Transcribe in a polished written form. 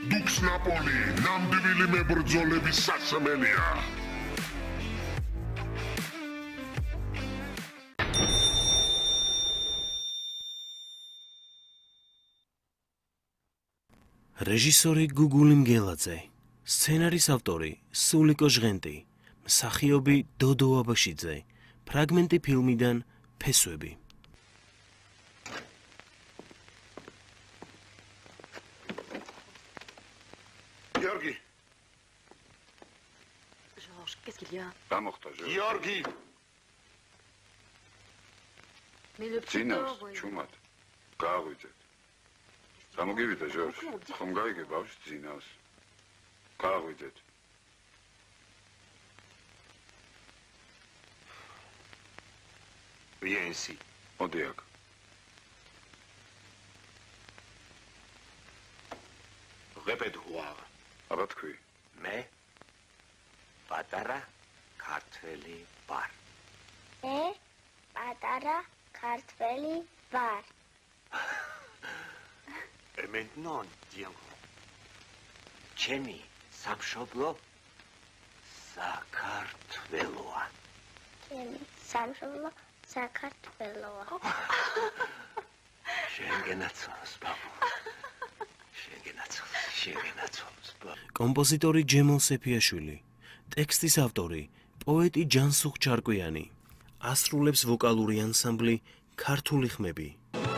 დუქს ნაპოლი, ნამდვილი მებრძოლების სასმელია. რეჟისორი გუგული მგელაძე, სცენარის ავტორი სულიკო ჟღენტი, მსახიობი დოდო აბაშიძე, ფრაგმენტი ფილმიდან ფესვები. Georgi. Georges, qu'est-ce qu'il y a? Pas morta, Georgi. Mais le petit Zinas, чумат. Გააღვიძეთ. გამოგივიდა, George. ხომ გაიგე ბავშვ ძინავს. გააღვიძეთ. Viens ici. მოდი აქ. Répète voir. აბა თქვი. მე პატარა ქართველი ვარ. მე პატარა ქართველი ვარ. Et maintenant, Diego. ჩემი სამშობლო საქართველოა. ჩემი სამშობლო საქართველოა. შენ გენაცვალოს, ბაბუ. შენ გენაცვალოს, ბაბუ. კომპოზიტორი ჯემალ სეფიაშვილი, ტექსტის ავტორი პოეტი ჯანსუღ ჩარკვიანი, ასრულებს ვოკალური ანსამბლი ქართული ხმები.